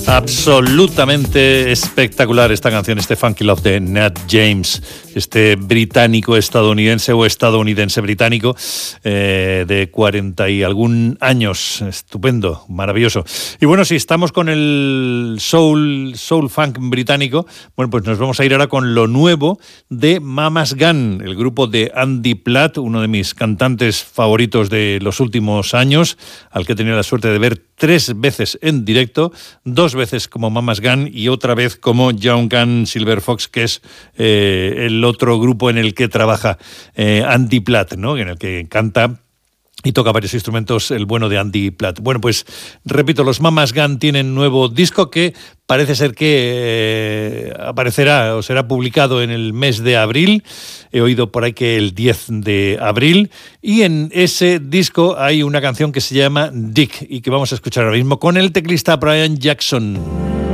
Absolutamente espectacular esta canción, este Funky Love de Nat James, este británico-estadounidense o estadounidense-británico de 40 y algún años. Estupendo, maravilloso. Y bueno, si estamos con el soul funk británico, bueno, pues nos vamos a ir ahora con lo nuevo de Mama's Gun, el grupo de Andy Platt, uno de mis cantantes favoritos de los últimos años, al que he tenido la suerte de ver 3 veces en directo, 2 veces como Mama's Gun y otra vez como Young Gun Silver Fox, que es el otro grupo en el que trabaja Andy Platt, ¿no? En el que canta y toca varios instrumentos el bueno de Andy Platt. Bueno, pues repito, los Mama's Gun tienen nuevo disco que parece ser que aparecerá o será publicado en el mes de abril. He oído por ahí que el 10 de abril. Y en ese disco hay una canción que se llama Dick y que vamos a escuchar ahora mismo con el teclista Brian Jackson.